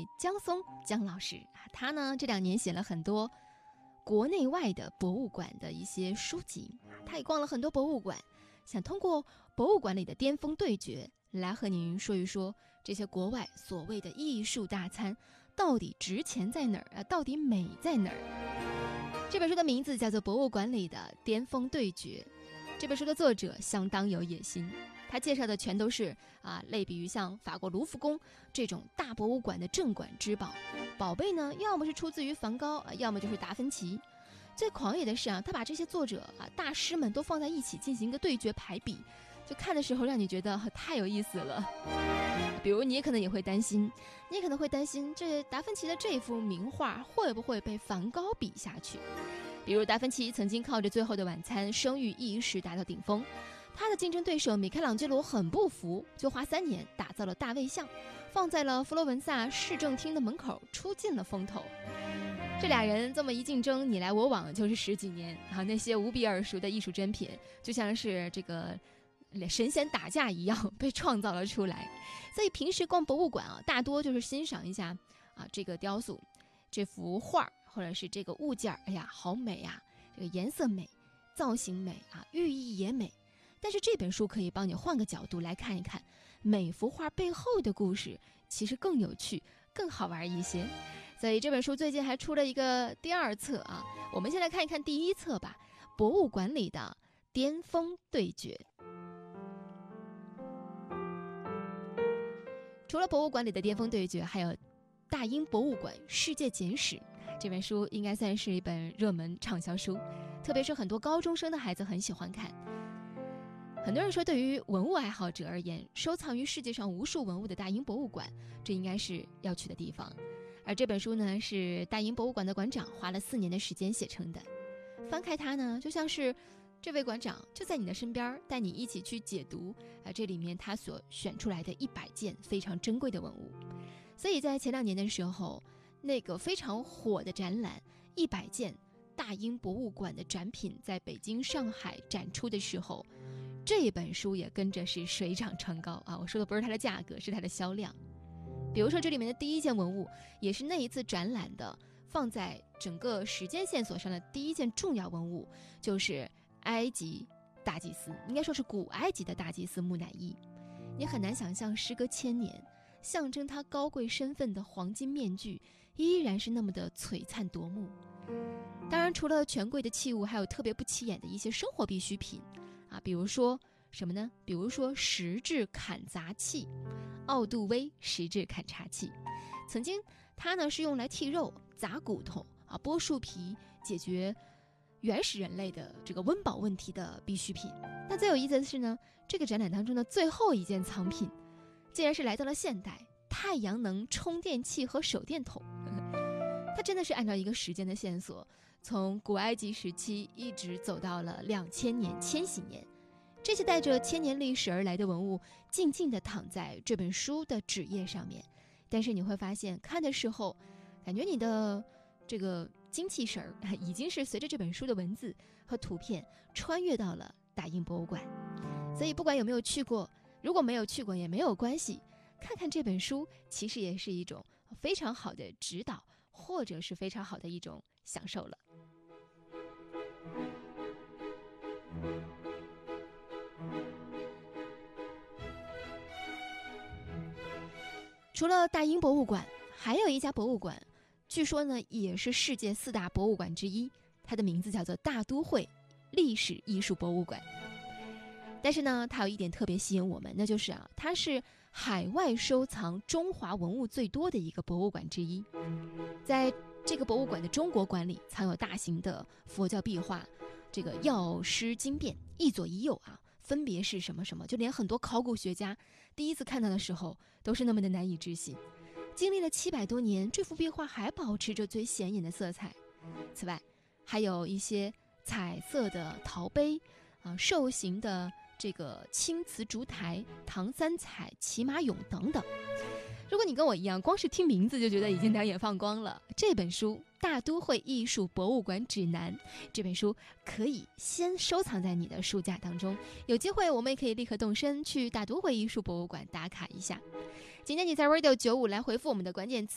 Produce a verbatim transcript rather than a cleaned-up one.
江松江老师啊，他呢这两年写了很多国内外的博物馆的一些书籍，他也逛了很多博物馆，想通过博物馆里的巅峰对决来和您说一说这些国外所谓的艺术大餐到底值钱在哪儿啊？到底美在哪儿？这本书的名字叫做《博物馆里的巅峰对决》。这本书的作者相当有野心，他介绍的全都是啊，类比于像法国卢浮宫这种大博物馆的镇馆之宝。宝贝呢，要么是出自于梵高，要么就是达芬奇。最狂野的是啊，他把这些作者啊大师们都放在一起进行一个对决排比，就看的时候让你觉得太有意思了。比如你可能也会担心，你可能会担心这达芬奇的这幅名画会不会被梵高比下去。比如达芬奇曾经靠着《最后的晚餐》声誉一时达到顶峰，他的竞争对手米开朗基罗很不服，就花三年打造了大卫像，放在了佛罗伦萨市政厅的门口，出尽了风头。这俩人这么一竞争，你来我往就是十几年啊！那些无比耳熟的艺术珍品，就像是这个神仙打架一样被创造了出来。所以平时逛博物馆啊，大多就是欣赏一下啊这个雕塑、这幅画或者是这个物件，哎呀，好美啊！这个颜色美，造型美啊，寓意也美。但是这本书可以帮你换个角度来看一看，每幅画背后的故事其实更有趣、更好玩一些。所以这本书最近还出了一个第二册啊，我们先来看一看第一册吧，《博物馆里的巅峰对决》。除了博物馆里的巅峰对决，还有大英博物馆世界简史。这本书应该算是一本热门畅销书，特别是很多高中生的孩子很喜欢看。很多人说，对于文物爱好者而言，收藏于世界上无数文物的大英博物馆，这应该是要去的地方。而这本书呢，是大英博物馆的馆长花了四年的时间写成的。翻开它呢，就像是这位馆长就在你的身边，带你一起去解读啊这里面他所选出来的一百件非常珍贵的文物。所以在前两年的时候，那个非常火的展览一百件大英博物馆的展品在北京、上海展出的时候，这本书也跟着是水涨船高啊！我说的不是它的价格，是它的销量。比如说这里面的第一件文物，也是那一次展览的放在整个时间线索上的第一件重要文物，就是埃及大祭司，应该说是古埃及的大祭司木乃伊。你很难想象，时隔千年，象征他高贵身份的黄金面具依然是那么的璀璨夺目。当然，除了权贵的器物，还有特别不起眼的一些生活必需品啊，比如说什么呢？比如说石质砍砸器，奥杜威石质砍砸器，曾经它呢是用来剔肉、砸骨头啊、剥树皮，解决原始人类的这个温饱问题的必需品。但最有意思的是呢，这个展览当中的最后一件藏品，竟然是来到了现代，太阳能充电器和手电筒。它真的是按照一个时间的线索，从古埃及时期一直走到了两千年、千禧年。这些带着千年历史而来的文物，静静地躺在这本书的纸页上面。但是你会发现，看的时候，感觉你的这个精气神儿已经是随着这本书的文字和图片穿越到了大英博物馆。所以不管有没有去过，如果没有去过也没有关系，看看这本书其实也是一种非常好的指导，或者是非常好的一种享受了。除了大英博物馆，还有一家博物馆，据说呢也是世界四大博物馆之一，它的名字叫做大都会历史艺术博物馆。但是呢，它有一点特别吸引我们，那就是啊，它是海外收藏中华文物最多的一个博物馆之一。在这个博物馆的中国馆里，藏有大型的佛教壁画，这个药师经变，一左一右啊，分别是什么什么，就连很多考古学家第一次看到的时候，都是那么的难以置信。经历了七百多年，这幅壁画还保持着最显眼的色彩。此外，还有一些彩色的陶杯啊，兽形的这个青瓷烛台、唐三彩骑马俑等等。如果你跟我一样，光是听名字就觉得已经两眼放光了，这本书《大都会艺术博物馆指南》，这本书可以先收藏在你的书架当中，有机会我们也可以立刻动身去大都会艺术博物馆打卡一下。今天你在 Radio 九五来回复我们的关键词